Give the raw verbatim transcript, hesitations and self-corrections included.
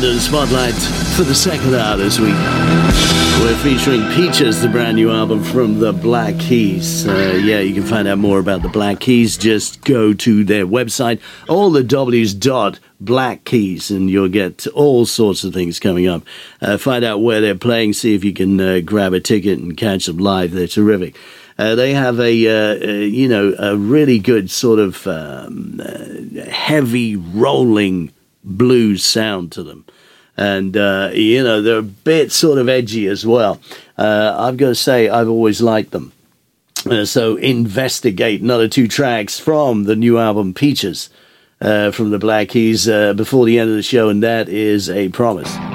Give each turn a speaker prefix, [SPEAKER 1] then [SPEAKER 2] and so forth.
[SPEAKER 1] under the spotlight for the second hour this week. We're featuring Peaches, the brand new album from the Black Keys. Uh, yeah, you can find out more about the Black Keys. Just go to their website, all the W's dot Black Keys, and you'll get all sorts of things coming up. Uh, find out where they're playing, see if you can uh, grab a ticket and catch them live. They're terrific. Uh, they have a, uh, uh, you know, a really good sort of um, uh, heavy rolling blues sound to them. And, uh, you know, they're a bit sort of edgy as well. Uh, I've got to say, I've always liked them. Uh, so Investigate, another two tracks from the new album Peaches uh, from the Black Keys uh, before the end of the show, and that is a promise.